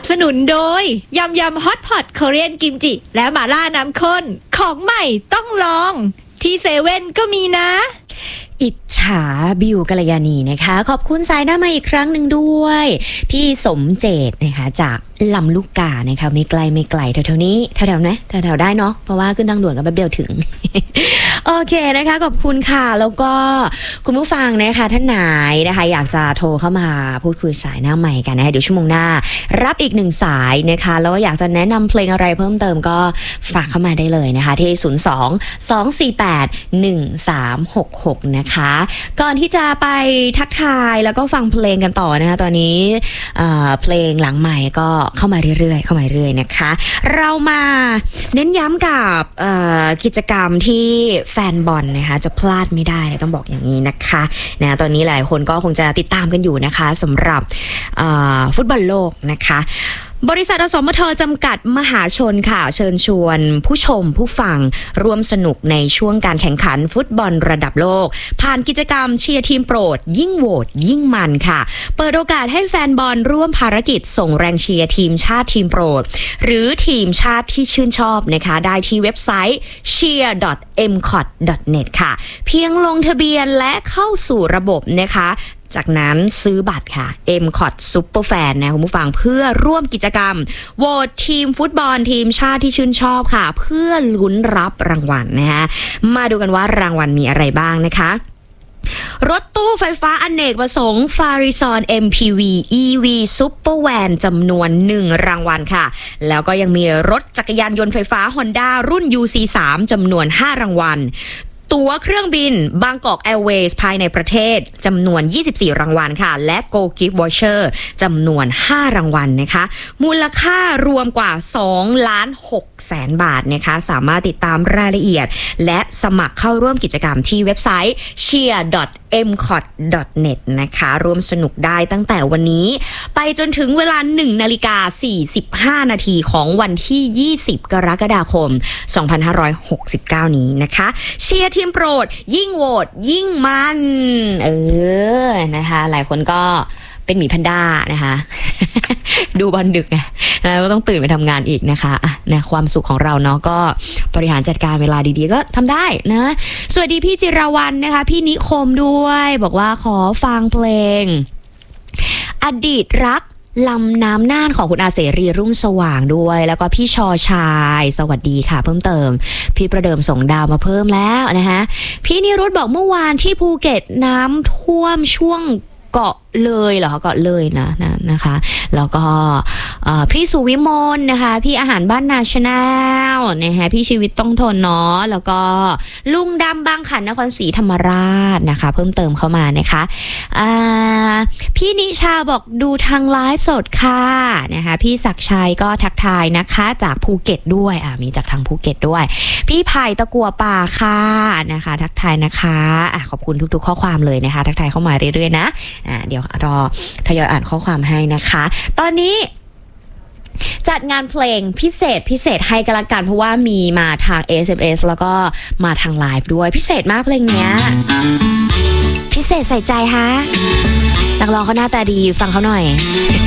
สนุนโดยยำฮอตพอตเกาหลีกิมจิและหม่าล่าน้ำข้นของใหม่ต้องลองที่เซเว่นก็มีนะอิจฉาบิวกัลยาณีนะคะขอบคุณสายหน้ามาอีกครั้งหนึ่งด้วยพี่สมเจตนะคะจากลำลูกกานะคะไม่ไกลแถวๆนี้แถวๆนะแถวๆได้เนาะเพราะว่าขึ้นทางด่วนกันแป๊บเดียวถึง โอเคนะคะขอบคุณค่ะแล้วก็คุณผู้ฟังนะคะท่านไหนนะคะอยากจะโทรเข้ามาพูดคุยสายหน้าใหม่กันนะคะเดี๋ยวชั่วโมงหน้ารับอีก1สายนะคะแล้วก็อยากจะแนะนำเพลงอะไรเพิ่มเติมก็ฝากเข้ามาได้เลยนะคะที่02-248-1366นะคะก่อนที่จะไปทักทายแล้วก็ฟังเพลงกันต่อนะคะตอนนี้เพลงหลังใหม่ก็เข้ามาเรื่อยๆนะคะเรามาเน้นย้ำกับกิจกรรมที่แฟนบอลนะคะจะพลาดไม่ได้ต้องบอกอย่างนี้นะคะนะตอนนี้หลายคนก็คงจะติดตามกันอยู่นะคะสำหรับฟุตบอลโลกนะคะบริษัทอสมทจำกัดมหาชนค่ะเชิญชวนผู้ชมผู้ฟังร่วมสนุกในช่วงการแข่งขันฟุตบอลระดับโลกผ่านกิจกรรมเชียร์ทีมโปรดยิ่งโหวตยิ่งมันค่ะเปิดโอกาสให้แฟนบอลร่วมภารกิจส่งแรงเชียร์ทีมชาติทีมโปรดหรือทีมชาติที่ชื่นชอบนะคะได้ที่เว็บไซต์ cheer.mcot.net ค่ะเพียงลงทะเบียนและเข้าสู่ระบบนะคะจากนั้นซื้อบัตรค่ะ MCOT Superfan นะคุณผู้ฟังเพื่อร่วมกิจกรรมโหวตทีมฟุตบอลทีมชาติที่ชื่นชอบค่ะเพื่อลุ้นรับรางวัลนะคะมาดูกันว่ารางวัลมีอะไรบ้างนะคะรถตู้ไฟฟ้าอเนกประสงค์ Farizon MPV EV Super Van จำนวน1รางวัลค่ะแล้วก็ยังมีรถจักรยานยนต์ไฟฟ้า Honda รุ่น UC3 จำนวน5รางวัลตั๋วเครื่องบินบางกอกแอร์เวย์ภายในประเทศจำนวน24รางวัลค่ะและ Go Gift Voucher จำนวน5รางวัลนะคะมูลค่ารวมกว่า 2,600,000 บาทนะคะสามารถติดตามรายละเอียดและสมัครเข้าร่วมกิจกรรมที่เว็บไซต์ cheer.mcot.net นะคะร่วมสนุกได้ตั้งแต่วันนี้ไปจนถึงเวลา 1:45 นาทีของวันที่20กรกฎาคม2569นี้นะคะเชียร์ทีมโปรดยิ่งโหวตยิ่งมันนะคะหลายคนก็เป็นหมีแพนด้านะคะ ดูบอลดึกไงแล้วก็ต้องตื่นไปทำงานอีกนะคะนะความสุขของเราเนาะก็บริหารจัดการเวลาดีๆก็ทำได้นะสวัสดีพี่จิรวรรณนะคะพี่นิคมด้วยบอกว่าขอฟังเพลงอดีตรักลำน้ำน่านของคุณอาเสรีรุ่งสว่างด้วยแล้วก็พี่ชอชายสวัสดีค่ะเพิ่มเติมพี่ประเดิมส่งดาวมาเพิ่มแล้วนะคะพี่นิรุธบอกเมื่อวานที่ภูเก็ตน้ำท่วมช่วงเกาะเลยเหรอเกาะเลยนะคะแล้วก็พี่สุวิมลนะคะพี่อาหารบ้านนาชาแนลนะคะพี่ชีวิตต้องทนเนาะแล้วก็ลุงดำบางขันนครศรีธรรมราชนะคะเพิ่มเติมเข้ามานะคะพี่นิชาบอกดูทางไลฟ์สดค่ะนะคะพี่ศักชัยก็ทักทายนะคะจากภูเก็ตด้วยมีจากทางภูเก็ตด้วยพี่ไผ่ตะกัวป่าค่ะนะคะทักทายนะคะขอบคุณทุกๆข้อความเลยนะคะทักทายเข้ามาเรื่อยๆนะเดี๋ยวรอทยอยอ่านข้อความให้นะคะตอนนี้จัดงานเพลงพิเศษให้กันละกันเพราะว่ามีมาทาง SMS แล้วก็มาทางไลฟ์ด้วยพิเศษมากเพลงเนี้ยพิเศษใส่ใจฮะนักร้องเขาหน้าตาดีฟังเขาหน่อย